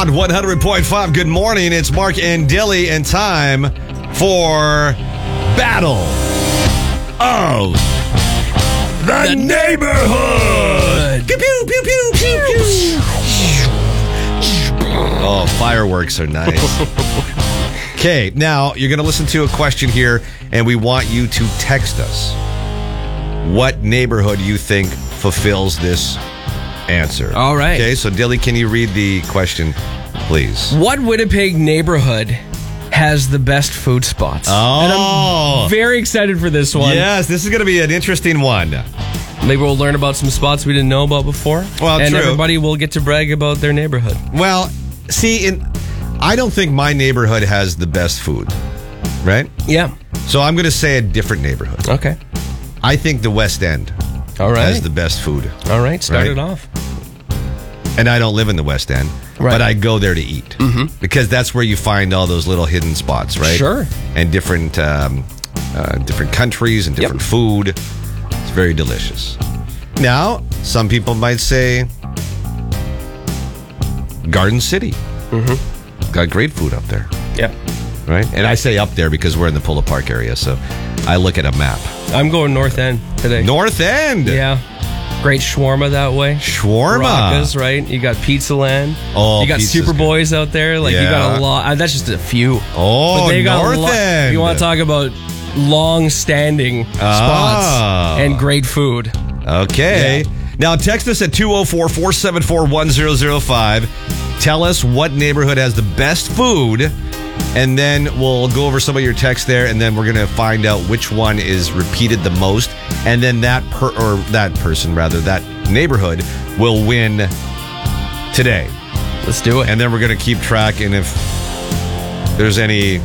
Hot 100.5. Good morning. It's Mark and Dilly, and time for Battle of the Neighborhood. Pew, pew, pew, pew, pew, pew. Oh, fireworks are nice. Okay, now you're going to listen to a question here, and we want you to text us what neighborhood you think fulfills this answer. All right. Okay, so Dilly, can you read the question, please? What Winnipeg neighborhood has the best food spots? Oh. And I'm very excited for this one. Yes, this is going to be an interesting one. Maybe we'll learn about some spots we didn't know about before. Well, and true. everybody will get to brag about their neighborhood. Well, see, I don't think my neighborhood has the best food, right? Yeah. So I'm going to say a different neighborhood. Okay. I think the West End All right. has the best food. All right. Start Right? it off. And I don't live in the West End, Right. but I go there to eat because that's where you find all those little hidden spots, right? Sure. And different countries and different food. It's very delicious. Now, some people might say Garden City. Got great food up there, Yep. right? And I say up there because we're in the Polo Park area, so I look at a map. I'm going North End today. North End. Yeah. Great shawarma that way. Shawarma. Rocca's, right? You got Pizza Land. Oh, you got pizza's Super good. Boys out there. Like, you got Yeah. a lot. That's just a few. Oh, But they got North End. If you want to talk about long-standing spots and great food. Okay. Yeah. Now, text us at 204-474-1005. Tell us what neighborhood has the best food, and then we'll go over some of your texts there, and then we're going to find out which one is repeated the most, and then that neighborhood will win today. Let's do it. And then we're going to keep track, and if there's any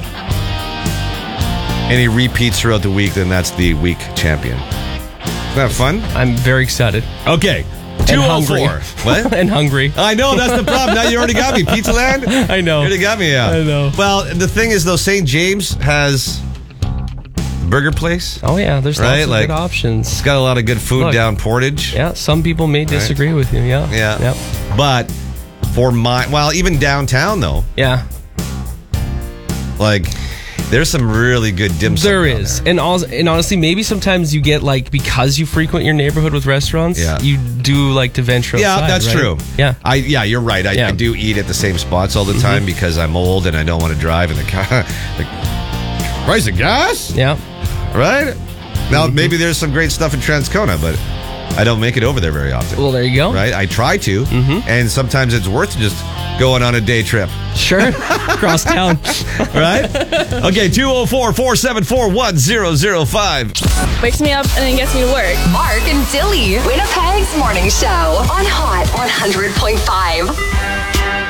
repeats throughout the week, then that's the week champion. Isn't that fun? I'm very excited. Okay. And hungry. 204. What? And hungry. I know, that's the problem. Now you already got me. Pizza Land? I know. You already got me, yeah. I know. Well, the thing is, though, St. James has burger place. Oh, yeah. There's Right, lots of like- good options. It's got a lot of good food Look. down Portage. Yeah, some people may disagree with you. Yeah. Yeah. Yep. But even downtown, though, Yeah. like, there's some really good dim sum. There down is. there. And honestly, maybe sometimes you get, like, because you frequent your neighborhood with restaurants, Yeah. you do like to venture outside. Yeah, that's right? true. Yeah. You're right. I do eat at the same spots all the time because I'm old and I don't want to drive in the car. The price of gas? Yeah. Right? Now, maybe there's some great stuff in Transcona, but I don't make it over there very often. Well, there you go. Right? I try to, and sometimes it's worth just going on a day trip. Sure. Cross town. Right? Okay, 204-474-1005. Wakes me up and then gets me to work. Mark and Dilly, Winnipeg's morning show on Hot 100.5.